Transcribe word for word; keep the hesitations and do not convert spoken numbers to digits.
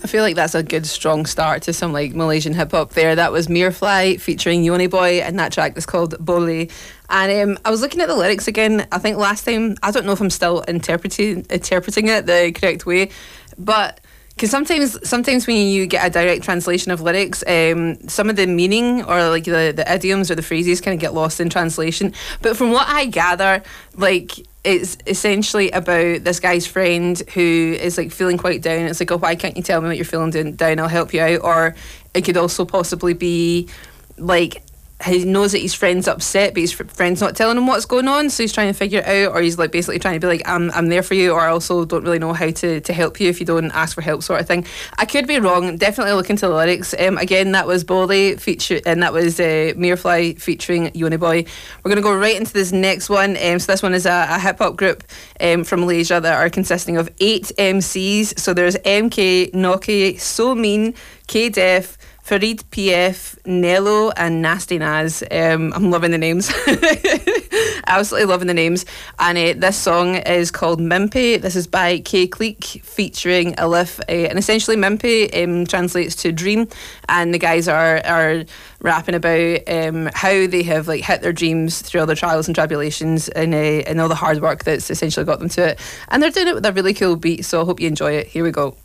I feel like that's a good strong start to some like Malaysian hip hop there. That was Mirfly featuring Yoni Boy, and that track is called Boleh. And um, I was looking at the lyrics again. I think last time, I don't know if I'm still interpreting interpreting it the correct way, but because sometimes sometimes when you get a direct translation of lyrics, um, some of the meaning or like the, the idioms or the phrases kind of get lost in translation. But from what I gather, like, it's essentially about this guy's friend who is like feeling quite down. It's like, oh, why can't you tell me what you're feeling down? I'll help you out. Or it could also possibly be like, he knows that his friend's upset, but his friend's not telling him what's going on, so he's trying to figure it out, or he's like basically trying to be like, I'm I'm there for you, or I also don't really know how to, to help you if you don't ask for help, sort of thing. I could be wrong. Definitely look into the lyrics. Um, again, that was Boleh feature, and that was uh, Mirfly featuring Yoni Boy. We're going to go right into this next one. Um, so this one is a, a hip hop group um, from Malaysia that are consisting of eight M Cs. So there's M K, Noki, So Mean, K Def, Farid P F, Nello, and Nasty Naz. Um, I'm loving the names. Absolutely loving the names. And uh, this song is called Mimpi. This is by K Clique featuring Alif. Uh, and essentially, Mimpi um, translates to dream. And the guys are are rapping about um, how they have like hit their dreams through all their trials and tribulations and, uh, and all the hard work that's essentially got them to it. And they're doing it with a really cool beat. So I hope you enjoy it. Here we go.